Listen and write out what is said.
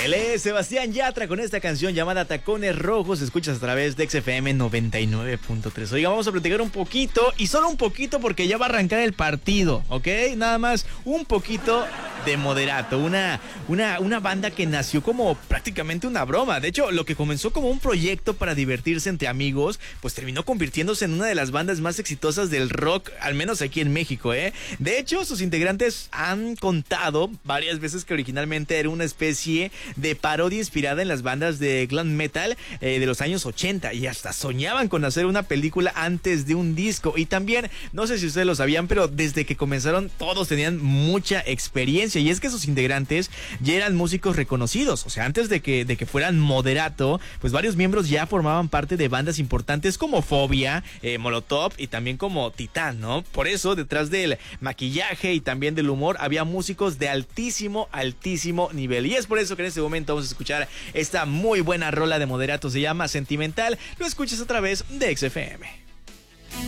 Él es Sebastián Yatra con esta canción llamada Tacones Rojos. Escuchas a través de XFM 99.3. Oiga, vamos a platicar un poquito y solo un poquito porque ya va a arrancar el partido, ¿ok? Nada más un poquito de Moderato, una banda que nació como prácticamente una broma. De hecho, lo que comenzó como un proyecto para divertirse entre amigos, pues terminó convirtiéndose en una de las bandas más exitosas del rock, al menos aquí en México, ¿eh? De hecho, sus integrantes han contado varias veces que originalmente era una especie de parodia inspirada en las bandas de glam metal de los años 80 y hasta soñaban con hacer una película antes de un disco. Y también, no sé si ustedes lo sabían, pero desde que comenzaron todos tenían mucha experiencia. Y es que sus integrantes ya eran músicos reconocidos. O sea, antes de que fueran Moderato, pues varios miembros ya formaban parte de bandas importantes como Fobia, Molotov y también como Titán, ¿no? Por eso, detrás del maquillaje y también del humor, había músicos de altísimo nivel. Y es por eso que en este momento vamos a escuchar esta muy buena rola de Moderato. Se llama Sentimental. Lo escuchas a través de XFM.